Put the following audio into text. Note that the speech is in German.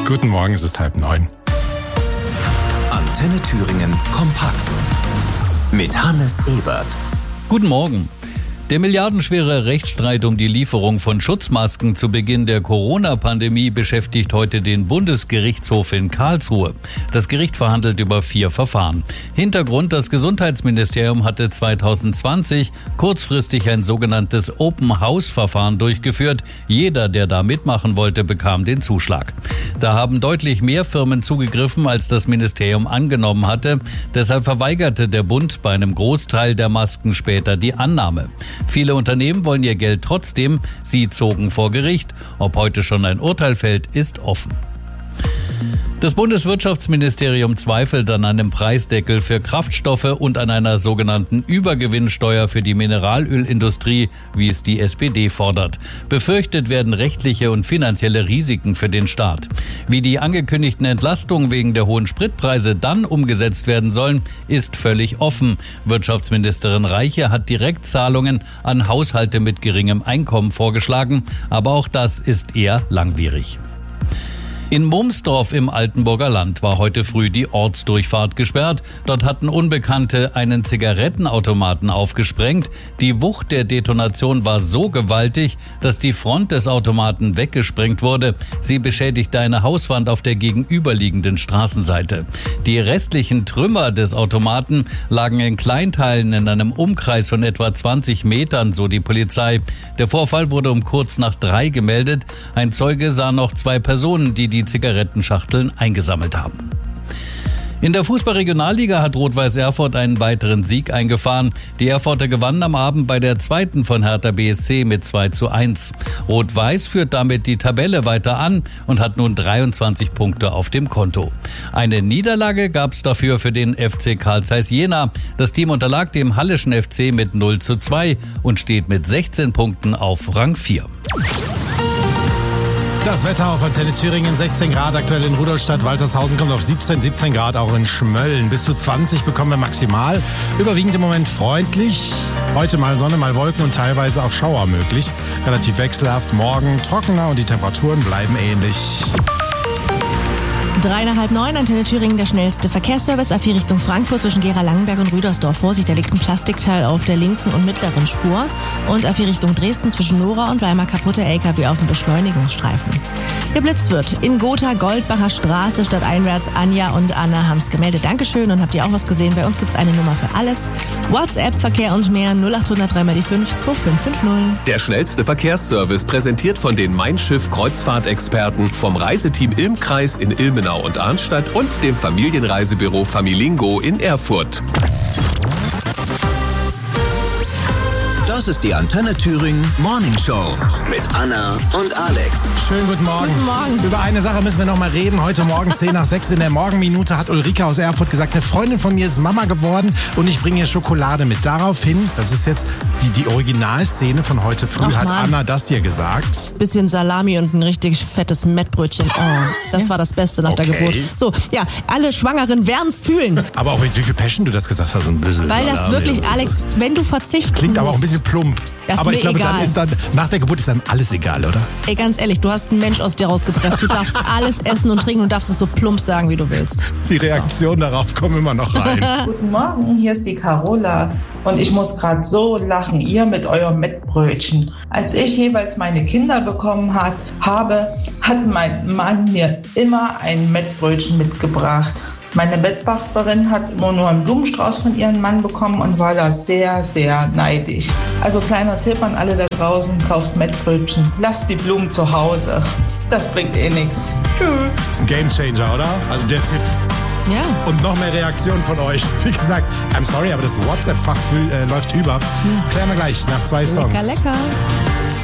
Guten Morgen, es ist 8:30. Antenne Thüringen kompakt mit Hannes Ebert. Guten Morgen. Der milliardenschwere Rechtsstreit um die Lieferung von Schutzmasken zu Beginn der Corona-Pandemie beschäftigt heute den Bundesgerichtshof in Karlsruhe. Das Gericht verhandelt über 4 Verfahren. Hintergrund: Das Gesundheitsministerium hatte 2020 kurzfristig ein sogenanntes Open-House-Verfahren durchgeführt. Jeder, der da mitmachen wollte, bekam den Zuschlag. Da haben deutlich mehr Firmen zugegriffen, als das Ministerium angenommen hatte. Deshalb verweigerte der Bund bei einem Großteil der Masken später die Annahme. Viele Unternehmen wollen ihr Geld trotzdem. Sie zogen vor Gericht. Ob heute schon ein Urteil fällt, ist offen. Das Bundeswirtschaftsministerium zweifelt an einem Preisdeckel für Kraftstoffe und an einer sogenannten Übergewinnsteuer für die Mineralölindustrie, wie es die SPD fordert. Befürchtet werden rechtliche und finanzielle Risiken für den Staat. Wie die angekündigten Entlastungen wegen der hohen Spritpreise dann umgesetzt werden sollen, ist völlig offen. Wirtschaftsministerin Reiche hat Direktzahlungen an Haushalte mit geringem Einkommen vorgeschlagen, aber auch das ist eher langwierig. In Mumsdorf im Altenburger Land war heute früh die Ortsdurchfahrt gesperrt. Dort hatten Unbekannte einen Zigarettenautomaten aufgesprengt. Die Wucht der Detonation war so gewaltig, dass die Front des Automaten weggesprengt wurde. Sie beschädigte eine Hauswand auf der gegenüberliegenden Straßenseite. Die restlichen Trümmer des Automaten lagen in Kleinteilen in einem Umkreis von etwa 20 Metern, so die Polizei. Der Vorfall wurde um kurz nach 3 gemeldet. Ein Zeuge sah noch 2 Personen, die Zigarettenschachteln eingesammelt haben. In der Fußball-Regionalliga hat Rot-Weiß Erfurt einen weiteren Sieg eingefahren. Die Erfurter gewannen am Abend bei der zweiten von Hertha BSC mit 2:1. Rot-Weiß führt damit die Tabelle weiter an und hat nun 23 Punkte auf dem Konto. Eine Niederlage gab es dafür für den FC Carl Zeiss Jena. Das Team unterlag dem Halleschen FC mit 0:2 und steht mit 16 Punkten auf Rang 4. Das Wetter auf Antenne Thüringen, 16 Grad aktuell in Rudolstadt. Waltershausen kommt auf 17 Grad auch in Schmölln. Bis zu 20 bekommen wir maximal. Überwiegend im Moment freundlich. Heute mal Sonne, mal Wolken und teilweise auch Schauer möglich. Relativ wechselhaft, morgen trockener und die Temperaturen bleiben ähnlich. 8:30, Antenne Thüringen, der schnellste Verkehrsservice. A4 Richtung Frankfurt zwischen Gera-Langenberg und Rüdersdorf. Vorsicht, da liegt ein Plastikteil auf der linken und mittleren Spur. Und A4 Richtung Dresden zwischen Nora und Weimar kaputte LKW auf dem Beschleunigungsstreifen. Geblitzt wird in Gotha, Goldbacher Straße, stadteinwärts. Anja und Anna haben es gemeldet. Dankeschön. Und habt ihr auch was gesehen? Bei uns gibt's eine Nummer für alles. WhatsApp, Verkehr und mehr 0800 3x5 2550. Der schnellste Verkehrsservice präsentiert von den Mein Schiff Kreuzfahrtexperten vom Reiseteam Ilm-Kreis in Ilmenau und Arnstadt und dem Familienreisebüro Familingo in Erfurt. Das ist die Antenne Thüringen Morning Show mit Anna und Alex. Schönen guten Morgen. Guten Morgen. Über eine Sache müssen wir noch mal reden. Heute Morgen 5:10 in der Morgenminute hat Ulrike aus Erfurt gesagt, eine Freundin von mir ist Mama geworden und ich bringe ihr Schokolade mit. Daraufhin, das ist jetzt die Originalszene von heute früh, hat Anna das hier gesagt. Bisschen Salami und ein richtig fettes Mettbrötchen. Oh, das war das Beste nach der Geburt. So, ja, alle Schwangeren werden's fühlen. Aber auch mit wie viel Passion du das gesagt hast. Ein bisschen Weil das wirklich, Alex, wenn du verzichten klingt aber auch ein musst, bisschen plump. Das Aber ist ich mir glaube, egal. dann ist dann, nach der Geburt ist dann alles egal, oder? Ey, ganz ehrlich, du hast einen Mensch aus dir rausgepresst. Du darfst alles essen und trinken und darfst es so plump sagen, wie du willst. Die Reaktionen darauf kommen immer noch rein. Guten Morgen, hier ist die Carola und ich muss gerade so lachen, ihr mit eurem Mettbrötchen. Als ich jeweils meine Kinder bekommen habe, hat mein Mann mir immer ein Mettbrötchen mitgebracht. Meine Bettwäscherin hat immer nur einen Blumenstrauß von ihrem Mann bekommen und war da sehr, sehr neidisch. Also kleiner Tipp an alle da draußen, kauft Mettbrötchen, lasst die Blumen zu Hause. Das bringt eh nichts. Tschüss. Das ist ein Gamechanger, oder? Also der Tipp. Ja. Und noch mehr Reaktionen von euch. Wie gesagt, I'm sorry, aber das WhatsApp-Fach läuft über. Klären wir gleich nach 2 Songs. Lecker, lecker.